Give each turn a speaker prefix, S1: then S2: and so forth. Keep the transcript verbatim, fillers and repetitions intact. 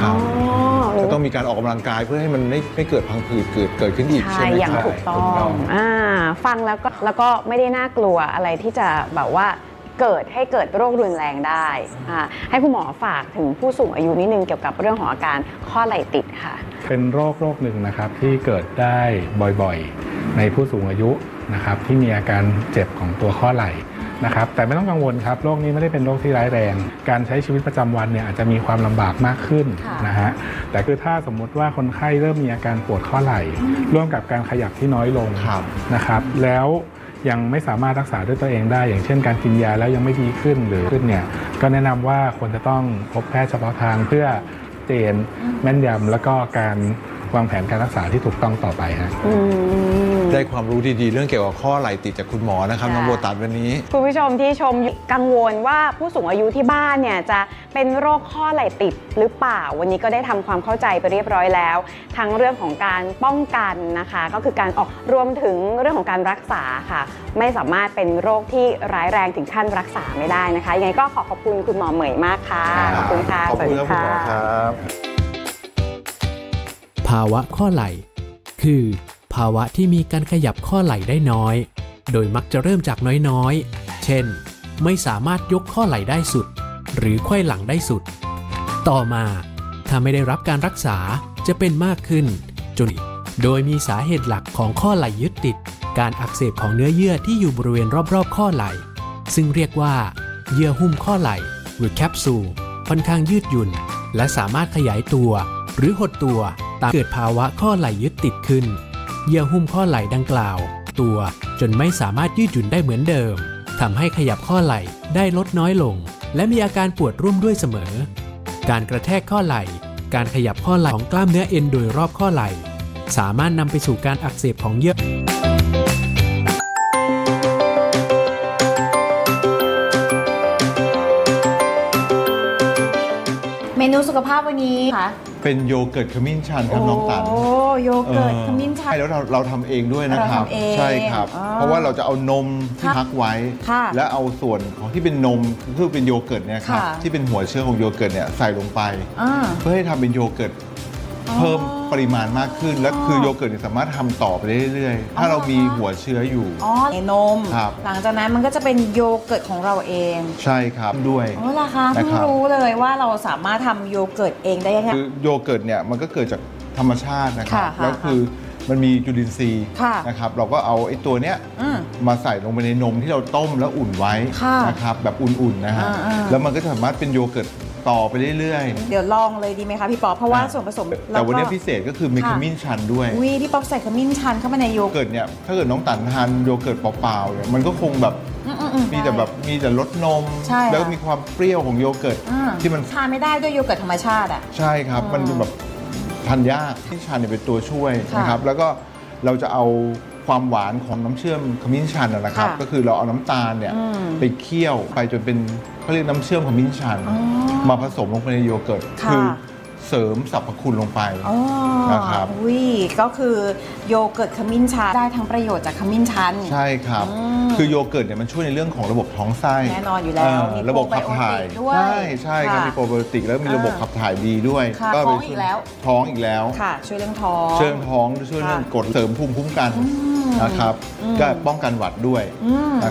S1: ครับจะต้องมีการออกกำลังกายเพื่อให้มันไม่ไม่เกิดพังผืดเกิดเกิดขึ้นอีกใช่ไหม
S2: อย่างถูกต้องอ่าฟังแล้วก็แล้วก็ไม่ได้น่ากลัวอะไรที่จะแบบว่าเกิดให้เกิดโรครุนแรงได้ให้คุณหมอฝากถึงผู้สูงอายุนิดนึงเกี่ยวกับเรื่องของอาการข้อไหล่ติดค่ะ
S3: เป็นโรคโรคหนึ่งนะครับที่เกิดได้บ่อยๆในผู้สูงอายุนะครับที่มีอาการเจ็บของตัวข้อไหล่นะครับแต่ไม่ต้องกังวลครับโรคนี้ไม่ได้เป็นโรคที่ร้ายแรงการใช้ชีวิตประจำวันเนี่ยอาจจะมีความลำบากมากขึ้นนะฮะแต่คือถ้าสมมุติว่าคนไข้เริ่มมีอาการปวดข้อไหล่ร่วมกับการขยับที่น้อยลงนะครับแล้วยังไม่สามารถรักษาด้วยตัวเองได้อย่างเช่นการกินยาแล้วยังไม่ดีขึ้นหรือขึ้นเนี่ยก็แนะนำว่าควรจะต้องพบแพทย์เฉพาะทางเพื่อเจนแม่นยำแล้วก็การวางแผนการรักษาที่ถูกต้องต่อไปฮะ
S1: ได้ความรู้ดีๆเรื่องเกี่ยวกับข้อไหล่ติดจากคุณหมอนะครับน้องโบตัสวันนี้
S2: คุณผู้ชมที่ชมกังวลว่าผู้สูงอายุที่บ้านเนี่ยจะเป็นโรคข้อไหล่ติดหรือเปล่าวันนี้ก็ได้ทำความเข้าใจไปเรียบร้อยแล้วทั้งเรื่องของการป้องกันนะคะก็คือการออกรวมถึงเรื่องของการรักษาค่ะไม่สามารถเป็นโรคที่ร้ายแรงถึงขั้นรักษาไม่ได้นะคะยังไงก็ขอขอบคุณคุณหมอเหมยมากค่ะขอบคุณค่ะ
S1: ขอบคุณครับคุณหมอครับ
S4: ภาวะข้อไหล่คือภาวะที่มีการขยับข้อไหล่ได้น้อยโดยมักจะเริ่มจากน้อยๆเช่นไม่สามารถยกข้อไหล่ได้สุดหรือไขว้หลังได้สุดต่อมาถ้าไม่ได้รับการรักษาจะเป็นมากขึ้นจนโดยมีสาเหตุหลักของข้อไหล่ยึดติดการอักเสบของเนื้อเยื่อที่อยู่บริเวณรอบๆข้อไหล่ซึ่งเรียกว่าเยื่อหุ้มข้อไหล่หรือแคปซูลค่อนข้างยืดหยุ่นและสามารถขยายตัวหรือหดตัวตามเกิดภาวะข้อไหล่ยึดติดขึ้นเยื่อหุ้มข้อไหล่ดังกล่าวตัวจนไม่สามารถยืดหยุ่นได้เหมือนเดิมทำให้ขยับข้อไหล่ได้ลดน้อยลงและมีอาการปวดร่วมด้วยเสมอการกระแทกข้อไหล่การขยับข้อไหล่ของกล้ามเนื้อเอ็นโดยรอบข้อไหล่สามารถนำไปสู่การอักเสบของเยื่อ
S5: เมนูสุขภาพวันนี้ค่ะ
S1: เป็นโยเกิร์ตขมิ้นชันครับน้องตัน
S5: โอ้โยเกิร์ตขมิ้นชัน
S1: แล้วเราเราทำเองด้วยนะครับใช่ครับเพราะว่าเราจะเอานมที่พักไว้และเอาส่วนของที่เป็นนมคือเป็นโยเกิร์ตเนี่ยครับที่เป็นหัวเชื้อของโยเกิร์ตเนี่ยใส่ลงไปเพื่อให้ทำเป็นโยเกิร์ตเพิ่มปริมาณมากขึ้นและคือโยเกิร์ตสามารถทำต่อไปเรื่อยๆถ้าเรามีหัวเชื้ออยู่
S5: อ๋อในนมหลังจากนั้นมันก็จะเป็นโยเกิร์ตของเราเอง
S1: ใช่ครับด้วย
S5: อ๋อล่ะคะเพิ่งรู้เลยว่าเราสามารถทำโยเกิร์ตเองได้ยังไง
S1: คือโยเกิร์ตเนี่ยมันก็เกิดจากธรรมชาตินะครับแล้วคือมันมีจุลินทรีย์นะครับเราก็เอาไอ้ตัวเนี้ยมาใส่ลงไปในนมที่เราต้มแล้วอุ่นไว้นะครับแบบอุ่นๆนะฮะแล้วมันก็สามารถเป็นโยเกิร์ตต่อไปเรื่อย
S5: ๆเดี๋ยวลองเลยดีไหมคะพี่ป๊อปเพราะว่าส่วนผสม
S1: แต่วันนี้พิเศษก็คือมีขมิ้นชันด้วย
S5: วิพี่ป๊อปใส่ขมิ้นชันเข้ามาในโย
S1: เกิร์ตเนี่ยถ้าเกิดน้องตันทานโยเกิร์ตเปล่าๆเนี่ยมันก็คงแบบมีแต่แบบมีแต่รสนมแล้วมีความเปรี้ยวของโยเกิร์ตที่มัน
S5: ทานไม่ได้ด้วยโยเกิร์ตธรรมชาติอ่ะ
S1: ใช่ครับมันแบบทานยากที่ชันเนี่ยเป็นตัวช่วยนะครับแล้วก็เราจะเอาความหวานของน้ำเชื่อมขมิ้นชันนะครับก็คือเราเอาน้ำตาลเนี่ยไปเคี่ยวไปจนเป็นเขาเรียกน้ำเชื่อมขมิ้นชันมาผสมลงไปในโยเกิร์ตคือเสริมสรรพคุณลงไปนะครับ
S5: วิก็คือโยเกิร์ตขมิ้นชันได้ทั้งประโยชน์จากขมิ้นชัน
S1: ใช่ครับคือโยเกิร์ตเนี่ยมันช่วยในเรื่องของระบบท้องไส้
S5: แน่นอนอยู่แล้ว
S1: ระบบขับถ่ายใช่ใช่ครับมีโปรไบโอติกแล้วมีระบบขับถ่ายดีด้วย
S5: ก็ท้องอีกแล้ว
S1: ท้องอีกแล้ว
S5: ค่ะช่วยเรื่องท้อง
S1: ช่วยเรื่องท้องช่วยเรื่องกดเสริมภูมิคุ้มกันนะครับก็ป้องกันหวัดด้วย